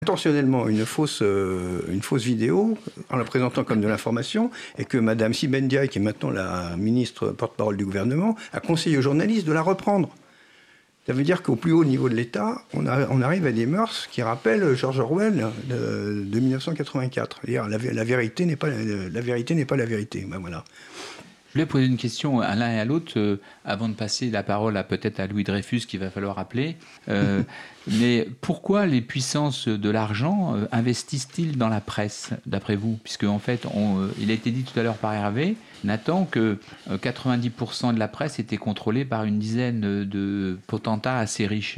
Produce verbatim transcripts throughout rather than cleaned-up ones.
intentionnellement une fausse, euh, une fausse vidéo en la présentant comme de l'information et que Mme Sibendiaï, qui est maintenant la ministre porte-parole du gouvernement, a conseillé aux journalistes de la reprendre. Ça veut dire qu'au plus haut niveau de l'État, on, a, on arrive à des mœurs qui rappellent George Orwell de, de mille neuf cent quatre-vingt-quatre. C'est-à-dire la, la, vérité n'est pas, la vérité n'est pas la vérité. Ben voilà. Je voulais poser une question à l'un et à l'autre, euh, avant de passer la parole à peut-être à Louis Dreyfus, qu'il va falloir appeler. Euh, mais pourquoi les puissances de l'argent euh, investissent-ils dans la presse, d'après vous? Puisque, en fait, on, euh, il a été dit tout à l'heure par Hervé, Nathan, que euh, quatre-vingt-dix pour cent de la presse était contrôlée par une dizaine de potentats assez riches.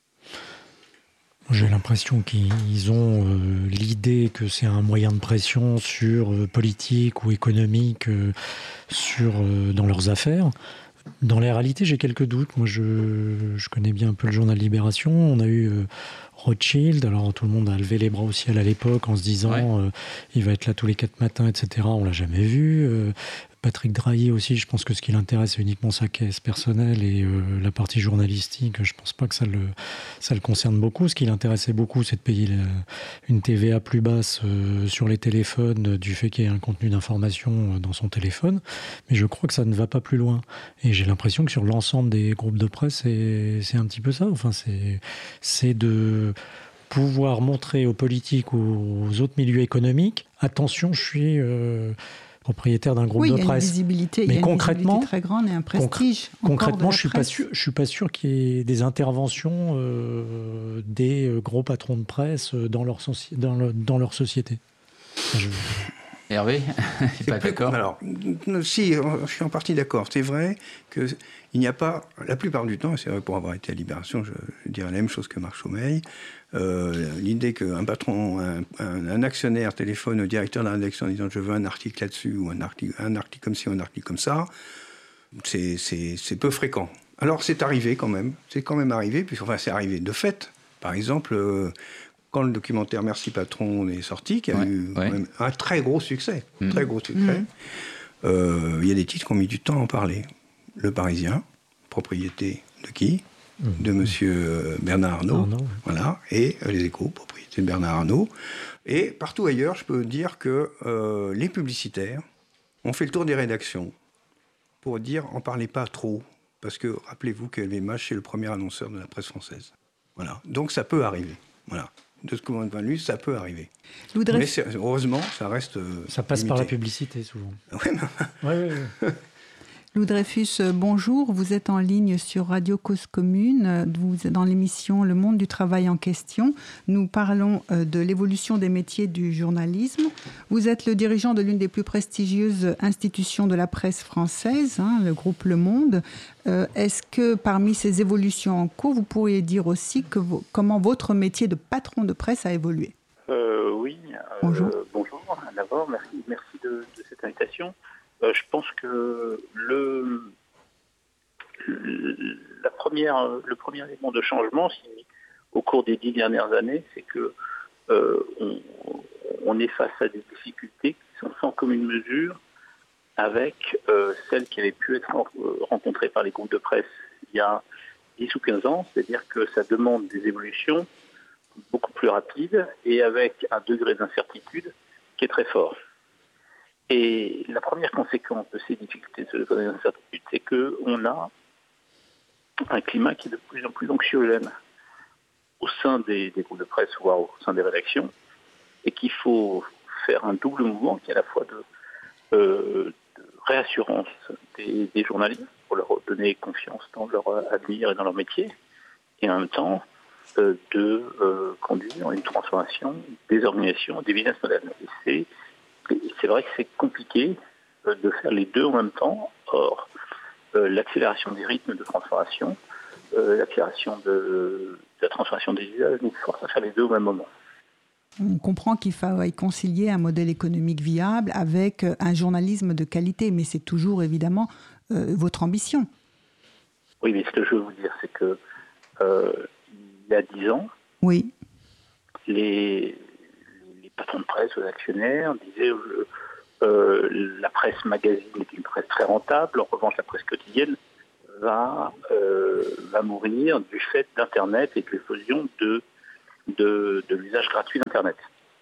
J'ai l'impression qu'ils ont euh, l'idée que c'est un moyen de pression sur euh, politique ou économique euh, sur, euh, dans leurs affaires. Dans la réalité, j'ai quelques doutes. Moi, je, je connais bien un peu le journal Libération. On a eu euh, Rothschild. Alors, tout le monde a levé les bras au ciel à l'époque en se disant ouais. euh, il va être là tous les quatre matins, et cetera. On l'a jamais vu. Euh, Patrick Drahi aussi, je pense que ce qui l'intéresse, c'est uniquement sa caisse personnelle et euh, la partie journalistique, je pense pas que ça le, ça le concerne beaucoup. Ce qui l'intéressait beaucoup, c'est de payer la, une T V A plus basse euh, sur les téléphones du fait qu'il y ait un contenu d'information dans son téléphone. Mais je crois que ça ne va pas plus loin. Et j'ai l'impression que sur l'ensemble des groupes de presse, c'est, c'est un petit peu ça. Enfin, c'est, c'est de pouvoir montrer aux politiques, aux autres milieux économiques, attention, je suis... Euh, propriétaire d'un groupe oui, de presse. Oui, il y a une mais visibilité concrètement, très grande et un prestige. Concrètement, je suis pas sûr, je suis pas sûr qu'il y ait des interventions euh, des gros patrons de presse dans leur, dans le, dans leur société. Enfin, je... Hervé, c'est pas d'accord. Alors, si, je suis en partie d'accord. C'est vrai qu'il n'y a pas, la plupart du temps, et c'est vrai pour avoir été à Libération, je, je dirais la même chose que Marc Chaumeil, euh, l'idée qu'un patron, un, un, un actionnaire téléphone au directeur de la rédaction en disant je veux un article là-dessus, ou un article, un article comme ci, ou un article comme ça, c'est, c'est, c'est peu fréquent. Alors c'est arrivé quand même, c'est quand même arrivé, puisque enfin c'est arrivé de fait. Par exemple, euh, quand le documentaire Merci Patron est sorti, qui a ouais, eu ouais. même un très gros succès, mmh. très gros succès, mmh. euh, il y a des titres qui ont mis du temps à en parler. Le Parisien, propriété de qui ? Mmh. De monsieur Bernard Arnault, Arnault. Voilà, et euh, Les Échos, propriété de Bernard Arnault. Et partout ailleurs, je peux dire que euh, les publicitaires ont fait le tour des rédactions pour dire en parlez pas trop, parce que rappelez-vous que L V M H est le premier annonceur de la presse française. Voilà, donc ça peut arriver. Voilà. De ce point de vue, ça peut arriver. Voudrais... Mais c'est, heureusement, ça reste euh, Ça passe limité. Par la publicité, souvent. Oui, mais... ouais, ouais, ouais. Lou Dreyfus, bonjour. Vous êtes en ligne sur Radio Cause Commune. Vous êtes dans l'émission Le Monde du Travail en question. Nous parlons de l'évolution des métiers du journalisme. Vous êtes le dirigeant de l'une des plus prestigieuses institutions de la presse française, hein, le groupe Le Monde. Euh, est-ce que parmi ces évolutions en cours, vous pourriez dire aussi que vos, comment votre métier de patron de presse a évolué ? euh, Oui. Euh, bonjour. Bonjour. D'abord, merci, merci de, de cette invitation. Euh, je pense que le, le, la première, le premier élément de changement, si, au cours des dix dernières années, c'est que euh, on, on est face à des difficultés qui sont sans commune mesure avec euh, celles qui avaient pu être rencontrées par les groupes de presse il y a dix ou quinze ans, c'est-à-dire que ça demande des évolutions beaucoup plus rapides et avec un degré d'incertitude qui est très fort. Et la première conséquence de ces difficultés, de ce degré d'incertitude, c'est qu'on a un climat qui est de plus en plus anxiogène au sein des, des groupes de presse, voire au sein des rédactions, et qu'il faut faire un double mouvement qui est à la fois de, euh, de réassurance des, des journalistes pour leur donner confiance dans leur avenir et dans leur métier, et en même temps euh, de euh, conduire une transformation des organisations, des business models. Et c'est C'est vrai que c'est compliqué de faire les deux en même temps. Or, euh, l'accélération des rythmes de transformation, euh, l'accélération de, de la transformation des usages nous force à faire les deux au même moment. On comprend qu'il faille concilier un modèle économique viable avec un journalisme de qualité, mais c'est toujours évidemment euh, votre ambition. Oui, mais ce que je veux vous dire, c'est que euh, il y a dix ans, oui. les patrons de presse, aux actionnaires, disaient euh, euh, la presse magazine est une presse très rentable, en revanche la presse quotidienne va, euh, va mourir du fait d'Internet et de l'explosion de, de, de l'usage gratuit d'Internet.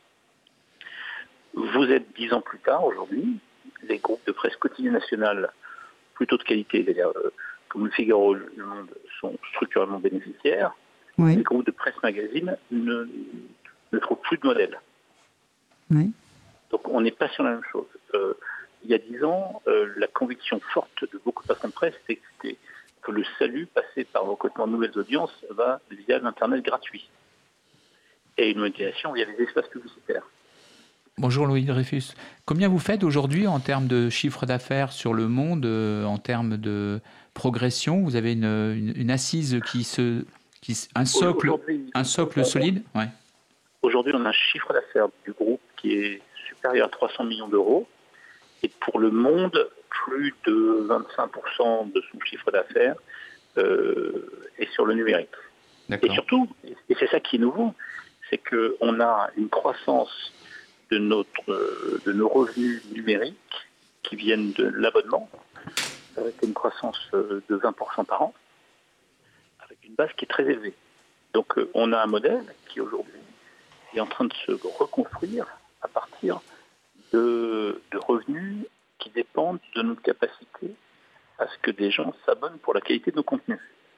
Vous êtes dix ans plus tard, aujourd'hui, les groupes de presse quotidienne nationale, plutôt de qualité, c'est-à-dire euh, comme Le Figaro, Le Monde, sont structurellement bénéficiaires. Oui. Les groupes de presse magazine ne, ne trouvent plus de modèle. Oui. Donc on n'est pas sur la même chose. Euh, il y a dix ans, euh, la conviction forte de beaucoup de patrons de presse, c'était que le salut passé par le recrutement de nouvelles audiences va via l'Internet gratuit et une monétisation via les espaces publicitaires. Bonjour Louis Dreyfus. Combien vous faites aujourd'hui en termes de chiffre d'affaires sur le monde, euh, en termes de progression? Vous avez une, une, une assise qui se... Qui, un socle, un socle on, solide ouais. Aujourd'hui, on a un chiffre d'affaires du groupe qui est supérieur à trois cents millions d'euros. Et pour le monde, plus de vingt-cinq pour cent de son chiffre d'affaires euh, est sur le numérique. D'accord. Et surtout, et c'est ça qui est nouveau, c'est qu'on a une croissance de, notre, de nos revenus numériques qui viennent de l'abonnement, avec une croissance de vingt pour cent par an, avec une base qui est très élevée. Donc on a un modèle qui aujourd'hui est en train de se reconstruire à partir de, de revenus qui dépendent de notre capacité à ce que des gens s'abonnent pour la qualité de nos contenus.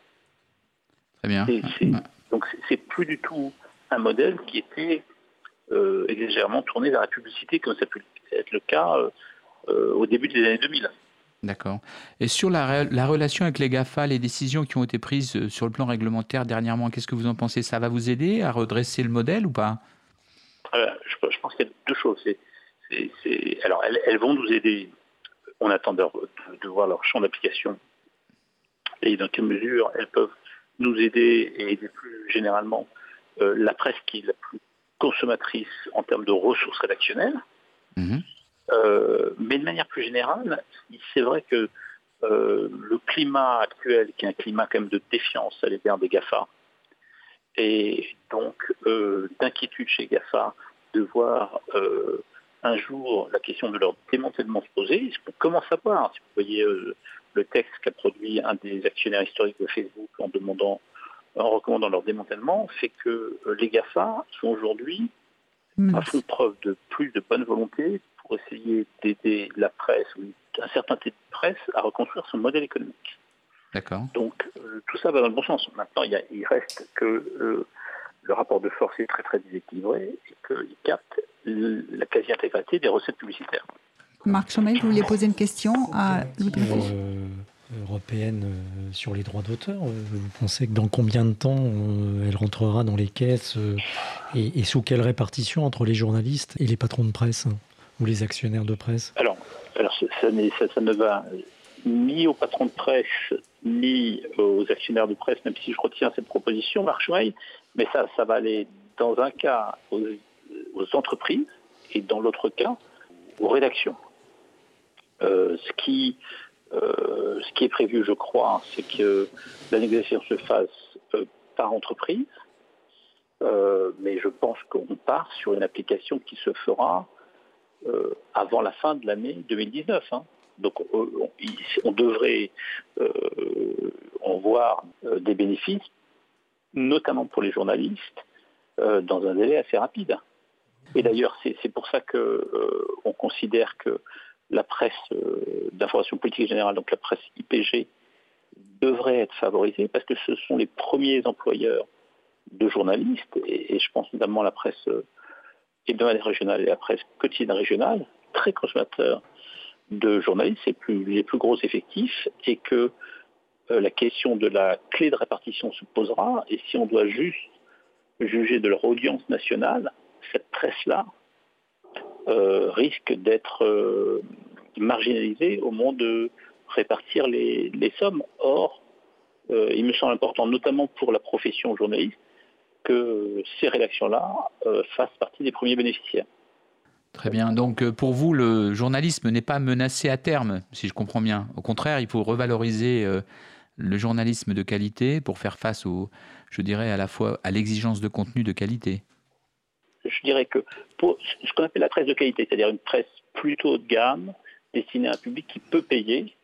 Très bien. Et c'est, donc c'est, c'est plus du tout un modèle qui était euh, exagérément tourné vers la publicité, comme ça peut être le cas euh, euh, au début des années deux mille. D'accord. Et sur la, la relation avec les GAFA, les décisions qui ont été prises sur le plan réglementaire dernièrement, qu'est-ce que vous en pensez? Ça va vous aider à redresser le modèle ou pas? euh, je, je pense qu'il y a deux choses. C'est, c'est, c'est, alors, elles, elles vont nous aider. On attend de, de, de voir leur champ d'application et dans quelle mesure elles peuvent nous aider et aider plus généralement euh, la presse qui est la plus consommatrice en termes de ressources rédactionnelles. Mmh. Euh, mais de manière plus générale, c'est vrai que euh, le climat actuel, qui est un climat quand même de défiance à l'égard des GAFA, et donc euh, d'inquiétude chez GAFA de voir euh, un jour la question de leur démantèlement se poser, ce qu'on commence à voir. Si vous voyez euh, le texte qu'a produit un des actionnaires historiques de Facebook en demandant, en recommandant leur démantèlement, fait que euh, les GAFA sont aujourd'hui à font preuve de plus de bonne volonté pour essayer d'aider la presse, ou un certain type de presse, à reconstruire son modèle économique. D'accord. Donc euh, tout ça va dans le bon sens. Maintenant, il, y a, il reste que euh, le rapport de force est très très déséquilibré et qu'il capte la quasi-intégralité des recettes publicitaires. Marc Chaumel, vous vouliez poser une question à Louis Dreyfus euh, européenne euh, sur les droits d'auteur. Euh, vous pensez que dans combien de temps euh, elle rentrera dans les caisses euh, et, et sous quelle répartition entre les journalistes et les patrons de presse ou les actionnaires de presse? Alors, alors ça, ça, ça, ça ne va ni aux patrons de presse ni aux actionnaires de presse, même si je retiens cette proposition, Marc Chaumel, mais ça, ça va aller dans un cas aux, aux entreprises et dans l'autre cas aux rédactions. Euh, ce, qui, euh, ce qui est prévu, je crois, c'est que la négociation se fasse euh, par entreprise, euh, mais je pense qu'on part sur une application qui se fera euh, avant la fin de l'année deux mille dix-neuf. Hein. Donc on, on, on devrait euh, en voir euh, des bénéfices, notamment pour les journalistes, euh, dans un délai assez rapide. Et d'ailleurs, c'est, c'est pour ça qu'on euh, considère que la presse euh, d'information politique générale, donc la presse I P G, devrait être favorisée parce que ce sont les premiers employeurs de journalistes, et, et je pense notamment à la presse euh, hebdomadaire régionale et la presse quotidienne régionale, très consommateurs de journalistes, c'est plus, les plus gros effectifs, et que euh, la question de la clé de répartition se posera, et si on doit juste juger de leur audience nationale, cette presse-là euh, risque d'être euh, marginalisée au moment de répartir les, les sommes. Or, euh, il me semble important, notamment pour la profession journaliste, que ces rédactions-là euh, fassent partie des premiers bénéficiaires. Très bien. Donc, pour vous, le journalisme n'est pas menacé à terme, si je comprends bien. Au contraire, il faut revaloriser euh, le journalisme de qualité pour faire face, au, je dirais, à la fois à l'exigence de contenu de qualité. Je dirais que pour ce qu'on appelle la presse de qualité, c'est-à-dire une presse plutôt haut de gamme, destinée à un public qui peut payer,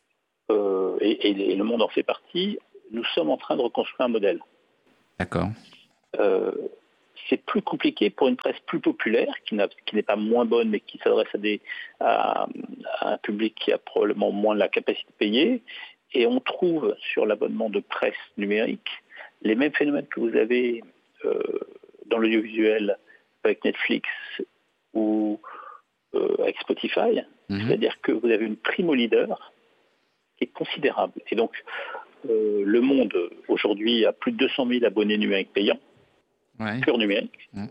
euh, et, et le monde en fait partie, nous sommes en train de reconstruire un modèle. D'accord. Euh, c'est plus compliqué pour une presse plus populaire, qui, n'a, qui n'est pas moins bonne, mais qui s'adresse à, des, à, à un public qui a probablement moins la capacité de payer. Et on trouve sur l'abonnement de presse numérique les mêmes phénomènes que vous avez euh, dans l'audiovisuel avec Netflix ou euh, avec Spotify. Mmh. C'est-à-dire que vous avez une primo leader qui est considérable. Et donc, euh, Le Monde, aujourd'hui, a plus de deux cent mille abonnés numériques payants. Ouais. Pur numérique. Mmh.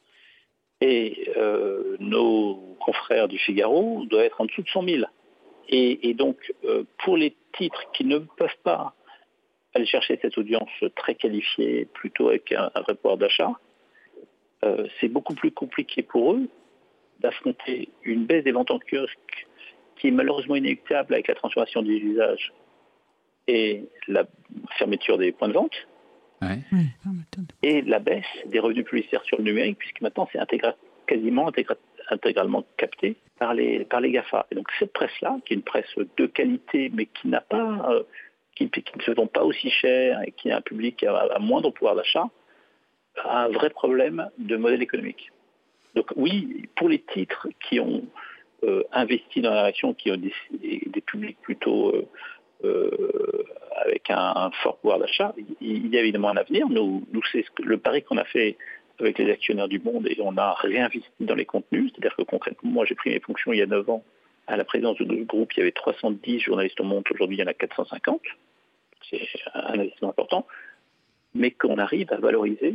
Et euh, nos confrères du Figaro doivent être en dessous de cent mille. Et, et donc, euh, pour les titres qui ne peuvent pas aller chercher cette audience très qualifiée, plutôt avec un, un vrai pouvoir d'achat, euh, c'est beaucoup plus compliqué pour eux d'affronter une baisse des ventes en kiosque qui est malheureusement inéluctable avec la transformation des usages et la fermeture des points de vente. Ouais. Et la baisse des revenus publicitaires sur le numérique, puisque maintenant c'est intégra- quasiment intégra- intégralement capté par les, par les GAFA. Et donc cette presse-là, qui est une presse de qualité, mais qui n'a pas, euh, qui, qui ne se vend pas aussi cher et qui a un public à, à moindre pouvoir d'achat, a un vrai problème de modèle économique. Donc oui, pour les titres qui ont euh, investi dans la réaction, qui ont des, des, des publics plutôt euh, Euh, avec un, un fort pouvoir d'achat, il, il y a évidemment un avenir. Nous, nous c'est le pari qu'on a fait avec les actionnaires du Monde, et on a réinvesti dans les contenus. C'est-à-dire que concrètement, moi j'ai pris mes fonctions il y a neuf ans à la présidence de notre groupe. Il y avait trois cent dix journalistes au Monde, aujourd'hui il y en a quatre cent cinquante. C'est un investissement important, mais qu'on arrive à valoriser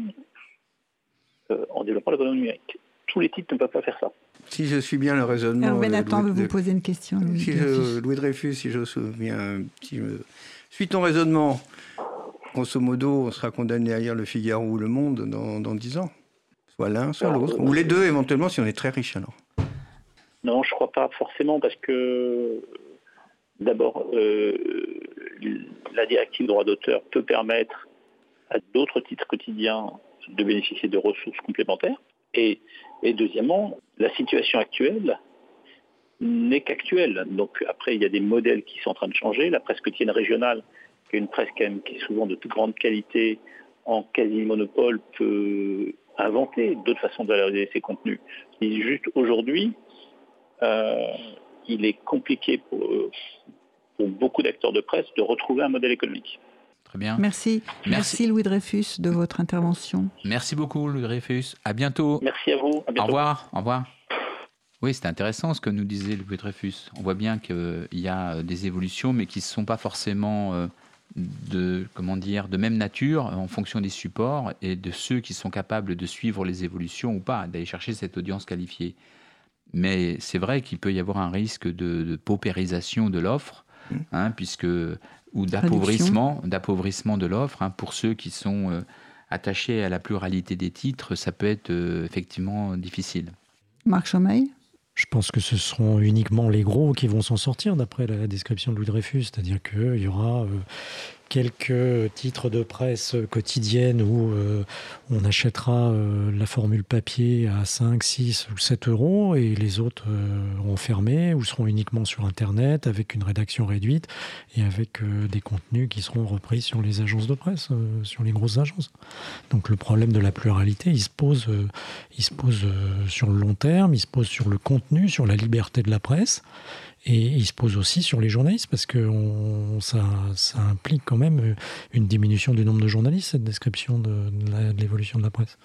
euh, en développant l'abonnement numérique. Tous les titres ne peuvent pas faire ça. Si je suis bien le raisonnement... Hervé Nathan veut vous poser une question. Louis, si je, Louis Dreyfus, si je me souviens... Si je suis ton raisonnement, grosso modo, on sera condamné à lire Le Figaro ou Le Monde dans, dans dix ans. Soit l'un, soit alors, l'autre. Euh, ou les deux, éventuellement, si on est très riche, alors. Non, je ne crois pas forcément, parce que... D'abord, euh, la directive droit d'auteur peut permettre à d'autres titres quotidiens de bénéficier de ressources complémentaires. Et, et deuxièmement, la situation actuelle n'est qu'actuelle. Donc après, il y a des modèles qui sont en train de changer. La presse quotidienne régionale, qui est une presse quand même qui est souvent de toute grande qualité, en quasi-monopole, peut inventer d'autres façons de valoriser ses contenus. Et juste aujourd'hui, euh, il est compliqué pour, pour beaucoup d'acteurs de presse de retrouver un modèle économique. Très bien. Merci. Merci. Merci Louis Dreyfus de votre intervention. Merci beaucoup Louis Dreyfus. À bientôt. Merci à vous. À bientôt. Au revoir. Au revoir. Oui, c'était intéressant ce que nous disait Louis Dreyfus. On voit bien qu'il y a des évolutions, mais qui ne sont pas forcément de, comment dire, de même nature en fonction des supports et de ceux qui sont capables de suivre les évolutions ou pas, d'aller chercher cette audience qualifiée. Mais c'est vrai qu'il peut y avoir un risque de, de paupérisation de l'offre, hein, puisque... ou d'appauvrissement, d'appauvrissement de l'offre. Hein, pour ceux qui sont euh, attachés à la pluralité des titres, ça peut être euh, effectivement difficile. Marc Chomeil ? Je pense que ce seront uniquement les gros qui vont s'en sortir, d'après la description de Louis Dreyfus. C'est-à-dire qu'il y aura... Euh, quelques titres de presse quotidienne où euh, on achètera euh, la formule papier à cinq, six ou sept euros et les autres euh, auront fermé ou seront uniquement sur Internet avec une rédaction réduite et avec euh, des contenus qui seront repris sur les agences de presse, euh, sur les grosses agences. Donc le problème de la pluralité, il se pose, euh, il se pose euh, sur le long terme, il se pose sur le contenu, sur la liberté de la presse. Et il se pose aussi sur les journalistes, parce que on, ça, ça implique quand même une diminution du nombre de journalistes, cette description de, de, la, de l'évolution de la presse.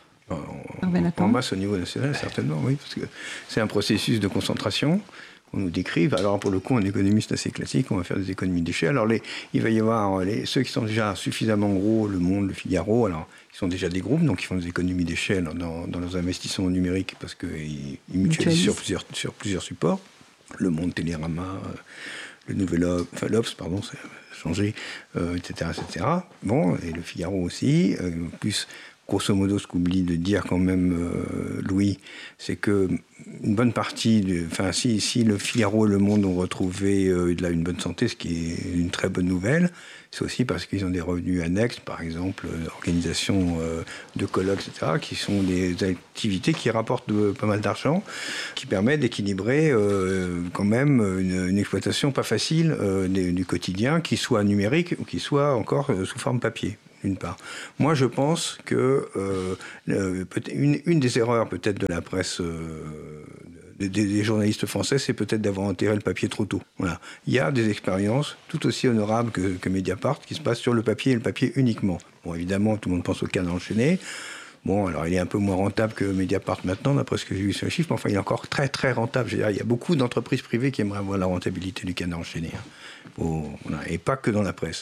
En masse au niveau national, certainement, oui, parce que c'est un processus de concentration qu'on nous décrive. Alors pour le coup, un économiste assez classique, on va faire des économies d'échelle. Alors les, il va y avoir les, ceux qui sont déjà suffisamment gros, Le Monde, Le Figaro, alors ils sont déjà des groupes, donc ils font des économies d'échelle dans, dans leurs investissements numériques, parce qu'ils ils mutualisent sur plusieurs, sur plusieurs supports. Le Monde, Télérama, euh, le Nouvel Obs, enfin l'Obs, pardon, ça a changé, euh, et cetera, et cetera. Bon, et le Figaro aussi. Euh, plus, grosso modo, ce qu'oublie de dire quand même euh, Louis, c'est que une bonne partie, de, enfin, si, si le Figaro et le Monde ont retrouvé euh, de la, une bonne santé, ce qui est une très bonne nouvelle, c'est aussi parce qu'ils ont des revenus annexes, par exemple, euh, organisation euh, de colloques, et cetera, qui sont des activités qui rapportent de, pas mal d'argent, qui permettent d'équilibrer euh, quand même une, une exploitation pas facile euh, du, du quotidien, qui soit numérique ou qui soit encore euh, sous forme papier. d'une part. Moi, je pense que euh, euh, une, une des erreurs peut-être de la presse, euh, des, des journalistes français, c'est peut-être d'avoir enterré le papier trop tôt. Voilà. Il y a des expériences tout aussi honorables que, que Mediapart qui se passent sur le papier et le papier uniquement. Bon, évidemment, tout le monde pense au Canard enchaîné. Bon, alors il est un peu moins rentable que Mediapart maintenant, d'après ce que j'ai vu sur les chiffres, mais enfin il est encore très très rentable. Je veux dire, il y a beaucoup d'entreprises privées qui aimeraient avoir la rentabilité du Canard enchaîné. Hein. Bon, voilà. Et pas que dans la presse.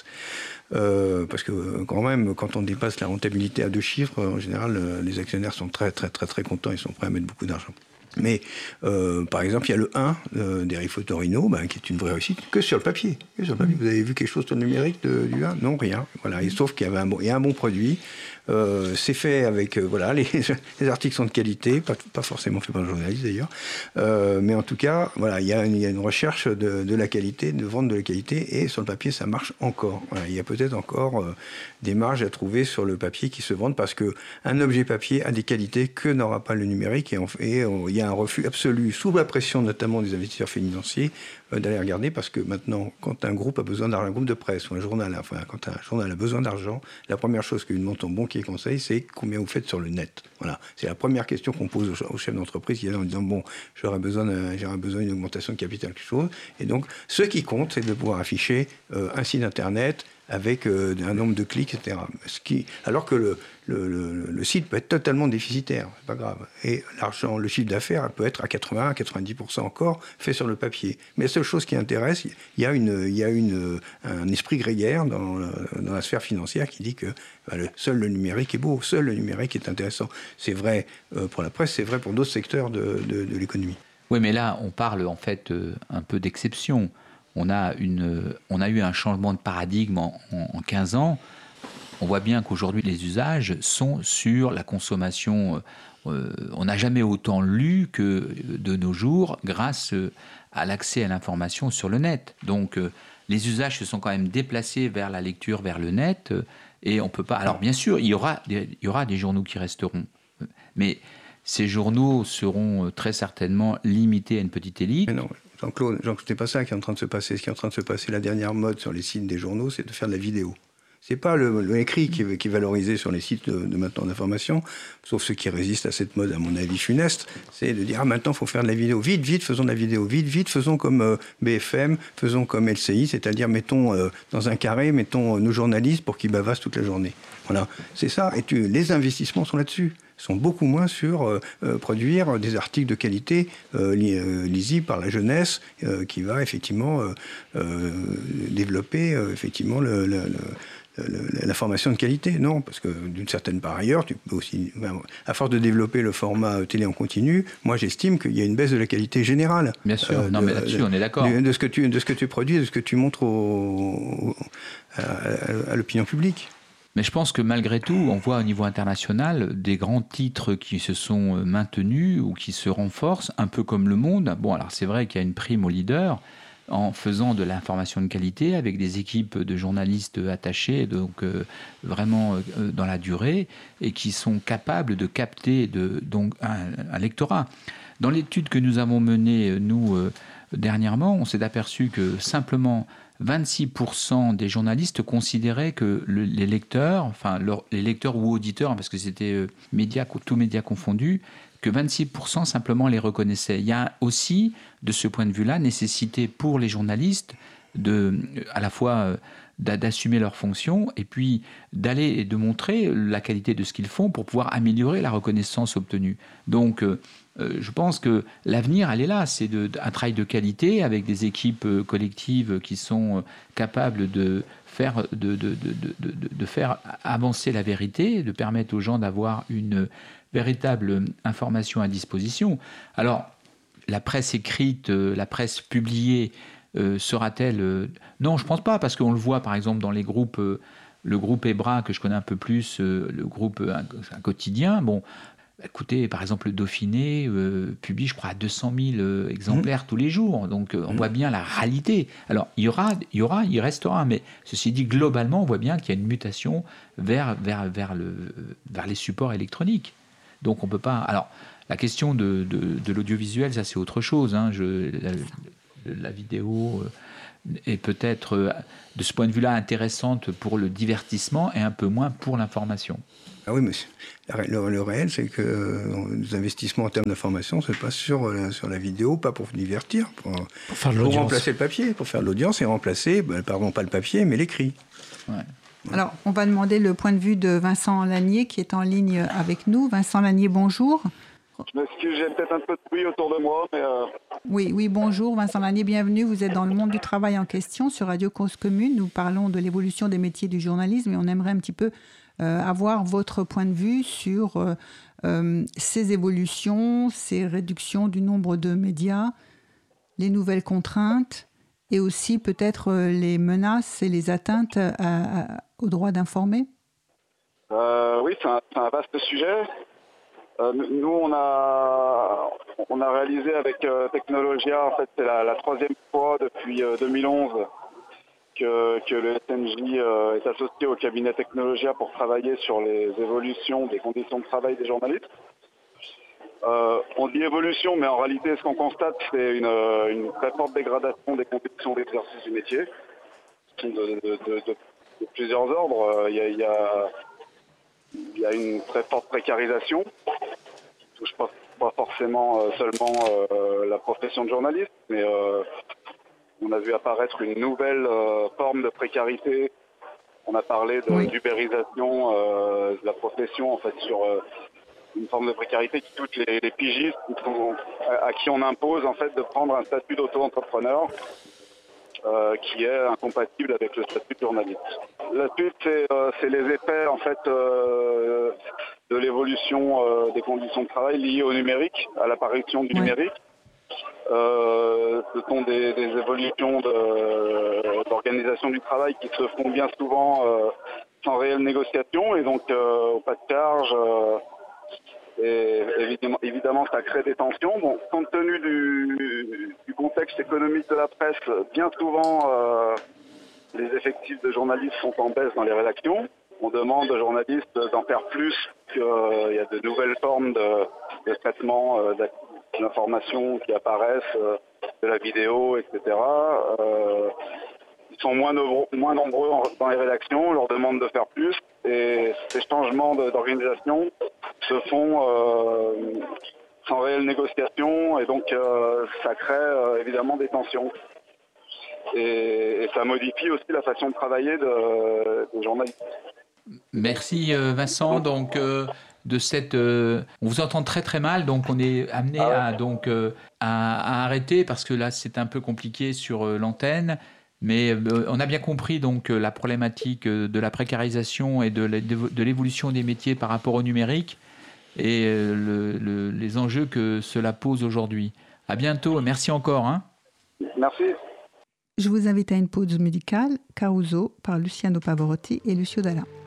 Euh, parce que quand même, quand on dépasse la rentabilité à deux chiffres, en général, les actionnaires sont très très très très contents, ils sont prêts à mettre beaucoup d'argent. Mais, euh, par exemple, il y a le un euh, d'Eric Fotorino, ben, qui est une vraie réussite, que sur le papier. Que sur le papier. Vous avez vu quelque chose sur le numérique de, du un ? Non, rien. Voilà. Et sauf qu'il y avait un bon, il y a un bon produit. Euh, c'est fait avec... Euh, voilà, les, les articles sont de qualité, pas, pas forcément fait par le journaliste d'ailleurs. Euh, mais en tout cas, voilà, il y a une, il y a une recherche de, de la qualité, de vente de la qualité, et sur le papier, ça marche encore. Voilà, il y a peut-être encore euh, des marges à trouver sur le papier qui se vendent, parce qu'un objet papier a des qualités que n'aura pas le numérique, et, on, et on, il y a un refus absolu, sous la pression notamment des investisseurs financiers, euh, d'aller regarder, parce que maintenant, quand un groupe a besoin d'argent, un groupe de presse ou un journal, enfin, quand un journal a besoin d'argent, la première chose que lui demande ton banquier conseil, c'est combien vous faites sur le net. Voilà, c'est la première question qu'on pose au chef d'entreprise, qui est là en disant bon, j'aurais besoin, j'aurais besoin d'une augmentation de capital, quelque chose. Et donc, ce qui compte, c'est de pouvoir afficher euh, un site internet avec euh, un nombre de clics, et cetera. Ce qui, alors que le, le, le, le site peut être totalement déficitaire, c'est pas grave. Et l'argent, le chiffre d'affaires peut être à quatre-vingts à quatre-vingt-dix pour cent encore fait sur le papier. Mais la seule chose qui intéresse, il y a, une, il y a une, un esprit grégaire dans, dans la sphère financière qui dit que bah, le, seul le numérique est beau, seul le numérique est intéressant. C'est vrai euh, pour la presse, c'est vrai pour d'autres secteurs de, de, de l'économie. Oui, mais là, on parle en fait euh, un peu d'exception. On a, une, on a eu un changement de paradigme en, en quinze ans. On voit bien qu'aujourd'hui, les usages sont sur la consommation. Euh, on n'a jamais autant lu que de nos jours grâce à l'accès à l'information sur le net. Donc, euh, les usages se sont quand même déplacés vers la lecture, vers le net. Euh, et on peut pas... Alors, bien sûr, il y aura des, il y aura des journaux qui resteront. Mais ces journaux seront très certainement limités à une petite élite. Mais non. Jean-Claude, Jean, c'est pas ça qui est en train de se passer. Ce qui est en train de se passer, la dernière mode sur les sites des journaux, c'est de faire de la vidéo. C'est pas le, le écrit qui est, qui est valorisé sur les sites de, de maintenant d'information, sauf ceux qui résistent à cette mode, à mon avis funeste, c'est de dire ah maintenant il faut faire de la vidéo, vite vite faisons de la vidéo, vite vite faisons comme euh, B F M, faisons comme L C I, c'est-à-dire mettons euh, dans un carré, mettons euh, nos journalistes pour qu'ils bavassent toute la journée. Voilà, c'est ça. Et tu, les investissements sont là-dessus. Sont beaucoup moins sur euh, euh, produire des articles de qualité euh, li, euh, lisibles par la jeunesse euh, qui va effectivement euh, euh, développer euh, effectivement le, le, le, la formation de qualité. Non, parce que d'une certaine part ailleurs, tu peux aussi, ben, à force de développer le format télé en continu, moi j'estime qu'il y a une baisse de la qualité générale. Bien sûr, euh, non de, mais là-dessus de, on est d'accord. De, de, ce que tu, de ce que tu produis, de ce que tu montres au, au, à, à, à l'opinion publique. Mais je pense que malgré tout, on voit au niveau international des grands titres qui se sont maintenus ou qui se renforcent, un peu comme Le Monde. Bon, alors c'est vrai qu'il y a une prime aux leaders en faisant de l'information de qualité avec des équipes de journalistes attachés, donc euh, vraiment euh, dans la durée, et qui sont capables de capter de, donc, un, un lectorat. Dans l'étude que nous avons menée, nous, euh, dernièrement, on s'est aperçu que simplement vingt-six pour cent des journalistes considéraient que le, les lecteurs, enfin leur, les lecteurs ou auditeurs, parce que c'était euh, médias, tous médias confondus, que vingt-six pour cent simplement les reconnaissaient. Il y a aussi, de ce point de vue-là, nécessité pour les journalistes de, à la fois euh, d'assumer leurs fonctions et puis d'aller et de montrer la qualité de ce qu'ils font pour pouvoir améliorer la reconnaissance obtenue. Donc, euh, Euh, je pense que l'avenir, elle est là. C'est de, de, un travail de qualité avec des équipes euh, collectives qui sont euh, capables de faire, de, de, de, de, de, de faire avancer la vérité, de permettre aux gens d'avoir une véritable information à disposition. Alors, la presse écrite, euh, la presse publiée, euh, sera-t-elle... Euh, non, je ne pense pas, parce qu'on le voit, par exemple, dans les groupes... Euh, le groupe EBRA, que je connais un peu plus, euh, le groupe un, un quotidien, bon... Écoutez, par exemple, le Dauphiné euh, publie, je crois, à deux cent mille euh, exemplaires mmh. tous les jours. Donc, euh, on mmh. voit bien la réalité. Alors, il y aura, il y aura, il restera. Mais ceci dit, globalement, on voit bien qu'il y a une mutation vers, vers, vers, le, vers les supports électroniques. Donc, on ne peut pas... Alors, la question de, de, de l'audiovisuel, ça, c'est autre chose. Hein. Je, la, la vidéo... Euh, est peut-être, de ce point de vue-là, intéressante pour le divertissement et un peu moins pour l'information. Ah oui, mais le, le réel, c'est que euh, les investissements en termes d'information se passent sur, euh, sur la vidéo, pas pour divertir, pour, pour, faire de pour remplacer le papier, pour faire de l'audience et remplacer, ben, pardon, pas le papier, mais l'écrit. Ouais. Alors, on va demander le point de vue de Vincent Lanier, qui est en ligne avec nous. Vincent Lanier, bonjour. Je m'excuse, j'ai peut-être un peu de bruit autour de moi, mais... Euh... Oui, oui, bonjour. Vincent Lanier, bienvenue. Vous êtes dans le monde du travail en question sur Radio Cause Commune. Nous parlons de l'évolution des métiers du journalisme et on aimerait un petit peu euh, avoir votre point de vue sur euh, euh, ces évolutions, ces réductions du nombre de médias, les nouvelles contraintes et aussi peut-être euh, les menaces et les atteintes à, à, au droit d'informer. euh, Oui, c'est un, c'est un vaste sujet. Euh, nous, on a, on a réalisé avec euh, Technologia, en fait, c'est la, la troisième fois depuis euh, deux mille onze que, que le S N J euh, est associé au cabinet Technologia pour travailler sur les évolutions des conditions de travail des journalistes. Euh, on dit évolution, mais en réalité, ce qu'on constate, c'est une, une très forte dégradation des conditions d'exercice du métier, de, de, de, de, de plusieurs ordres. Il y a, il y a Il y a une très forte précarisation qui ne touche pas, pas forcément euh, seulement euh, la profession de journaliste, mais euh, on a vu apparaître une nouvelle euh, forme de précarité. On a parlé de, oui. d'ubérisation euh, de la profession, en fait, sur euh, une forme de précarité qui touche les, les pigistes, qui sont, à, à qui on impose en fait de prendre un statut d'auto-entrepreneur. Euh, qui est incompatible avec le statut de journaliste. La suite, c'est, euh, c'est les effets en fait euh, de l'évolution euh, des conditions de travail liées au numérique, à l'apparition du ouais. numérique. Euh, ce sont des, des évolutions de, d'organisation du travail qui se font bien souvent euh, sans réelle négociation et donc euh, au pas de charge. Euh, Et évidemment, évidemment, ça crée des tensions. Bon, compte tenu du, du contexte économique de la presse, bien souvent, euh, les effectifs de journalistes sont en baisse dans les rédactions. On demande aux journalistes d'en faire plus, qu'il euh, y a de nouvelles formes de, de traitement euh, d'informations qui apparaissent, euh, de la vidéo, et cetera. Euh, ils sont moins, nombreux, moins nombreux dans les rédactions, on leur demande de faire plus. Et ces changements de, d'organisation se font euh, sans réelle négociation et donc euh, ça crée euh, évidemment des tensions. Et, et ça modifie aussi la façon de travailler de, des journalistes. Merci Vincent. Donc euh, de cette, euh, on vous entend très très mal, donc on est amené ah ouais. à donc euh, à, à arrêter parce que là c'est un peu compliqué sur euh, l'antenne. Mais euh, on a bien compris donc euh, la problématique euh, de la précarisation et de, la, de l'évolution des métiers par rapport au numérique et euh, le, le, les enjeux que cela pose aujourd'hui. À bientôt. Merci encore. Hein. Merci. Je vous invite à une pause musicale, Caruso par Luciano Pavarotti et Lucio Dalla.